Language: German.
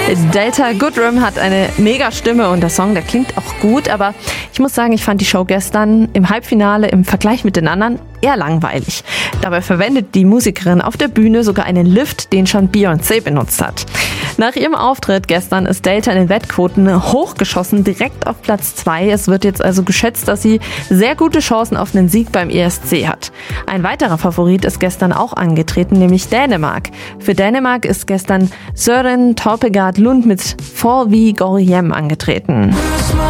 Delta Goodrem hat eine mega Stimme und der Song, der klingt auch gut, aber ich muss sagen, ich fand die Show gestern im Halbfinale im Vergleich mit den anderen eher langweilig. Dabei verwendet die Musikerin auf der Bühne sogar einen Lift, den schon Beyoncé benutzt hat. Nach ihrem Auftritt gestern ist Delta in den Wettquoten hochgeschossen, direkt auf Platz 2. Es wird jetzt also geschätzt, dass sie sehr gute Chancen auf einen Sieg beim ESC hat. Ein weiterer Favorit ist gestern auch angetreten, nämlich Dänemark. Für Dänemark ist gestern Søren Torpegaard Lund mit Fall V Gorhjem angetreten.